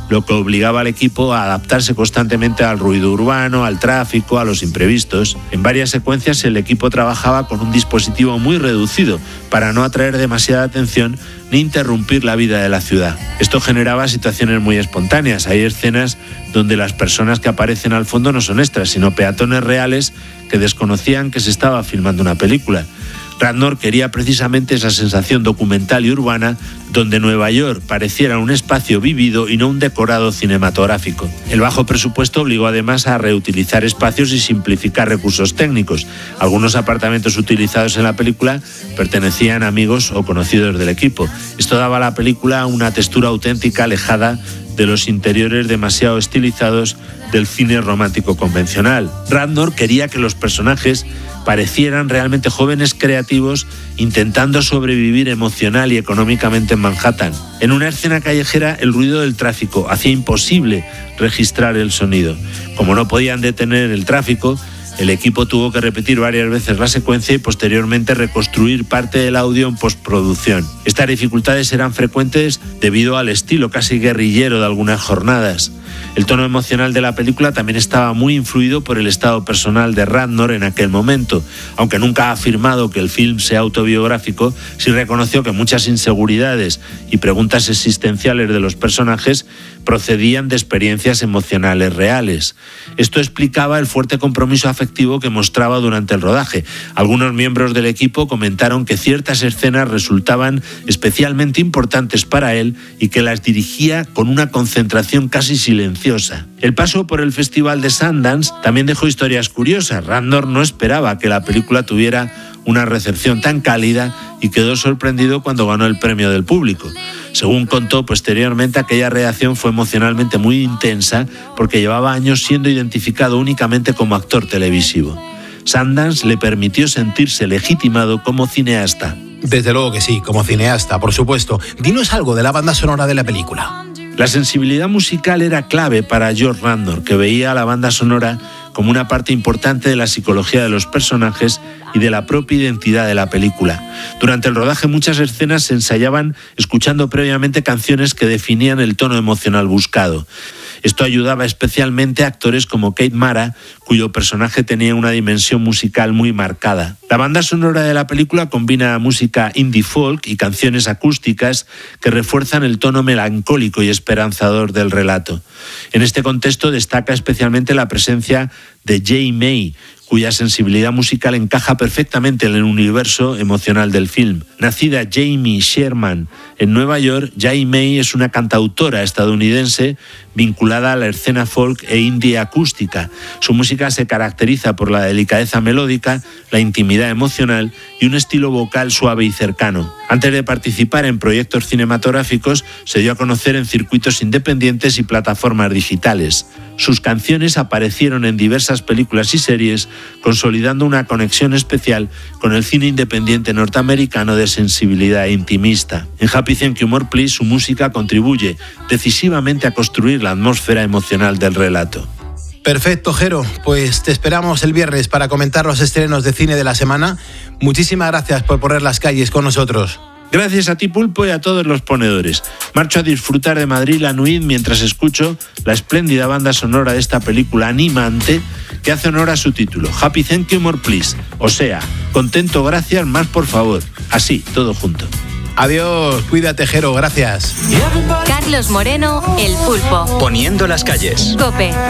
lo que obligaba al equipo a adaptarse constantemente al ruido urbano, al tráfico, a los imprevistos. En varias secuencias el equipo trabajaba con un dispositivo muy reducido para no atraer demasiada atención ni interrumpir la vida de la ciudad. Esto generaba situaciones muy espontáneas. Hay escenas donde las personas que aparecen al fondo no son extras, sino peatones reales que desconocían que se estaba filmando una película. Radnor quería precisamente esa sensación documental y urbana donde Nueva York pareciera un espacio vivido y no un decorado cinematográfico. El bajo presupuesto obligó además a reutilizar espacios y simplificar recursos técnicos. Algunos apartamentos utilizados en la película pertenecían a amigos o conocidos del equipo. Esto daba a la película una textura auténtica alejada de los interiores demasiado estilizados del cine romántico convencional. Radnor quería que los personajes parecieran realmente jóvenes creativos intentando sobrevivir emocional y económicamente en Manhattan. En una escena callejera, el ruido del tráfico hacía imposible registrar el sonido. Como no podían detener el tráfico, el equipo tuvo que repetir varias veces la secuencia y posteriormente reconstruir parte del audio en postproducción. Estas dificultades eran frecuentes debido al estilo casi guerrillero de algunas jornadas. El tono emocional de la película también estaba muy influido por el estado personal de Radnor en aquel momento. Aunque nunca ha afirmado que el film sea autobiográfico, sí reconoció que muchas inseguridades y preguntas existenciales de los personajes procedían de experiencias emocionales reales. Esto explicaba el fuerte compromiso afectivo que mostraba durante el rodaje. Algunos miembros del equipo comentaron que ciertas escenas resultaban especialmente importantes para él y que las dirigía con una concentración casi silenciosa. El paso por el Festival de Sundance también dejó historias curiosas. Radnor no esperaba que la película tuviera una recepción tan cálida y quedó sorprendido cuando ganó el premio del público. Según contó posteriormente, aquella reacción fue emocionalmente muy intensa porque llevaba años siendo identificado únicamente como actor televisivo. Sundance le permitió sentirse legitimado como cineasta. Desde luego que sí, como cineasta, por supuesto. Dinos algo de la banda sonora de la película. La sensibilidad musical era clave para George Radnor, que veía a la banda sonora como una parte importante de la psicología de los personajes y de la propia identidad de la película. Durante el rodaje muchas escenas se ensayaban escuchando previamente canciones que definían el tono emocional buscado. Esto ayudaba especialmente a actores como Kate Mara, cuyo personaje tenía una dimensión musical muy marcada. La banda sonora de la película combina música indie folk y canciones acústicas que refuerzan el tono melancólico y esperanzador del relato. En este contexto destaca especialmente la presencia de Jay May, cuya sensibilidad musical encaja perfectamente en el universo emocional del film. Nacida Jamie Sherman en Nueva York, Jay May es una cantautora estadounidense vinculada a la escena folk e indie acústica. Su música se caracteriza por la delicadeza melódica, la intimidad emocional y un estilo vocal suave y cercano. Antes de participar en proyectos cinematográficos, se dio a conocer en circuitos independientes y plataformas digitales. Sus canciones aparecieron en diversas películas y series, consolidando una conexión especial con el cine independiente norteamericano de sensibilidad intimista. En Happy Thank You More Please, su música contribuye decisivamente a construir la atmósfera emocional del relato. Perfecto, Jero. Pues te esperamos el viernes para comentar los estrenos de cine de la semana. Muchísimas gracias por poner las calles con nosotros. Gracias a ti, Pulpo, y a todos los ponedores. Marcho a disfrutar de Madrid la Nuit mientras escucho la espléndida banda sonora de esta película animante que hace honor a su título, Happy Thank You More Please. O sea, contento, gracias, más por favor. Así, todo junto. Adiós, cuídate, Jero, gracias. Carlos Moreno, El Pulpo. Poniendo las calles. COPE.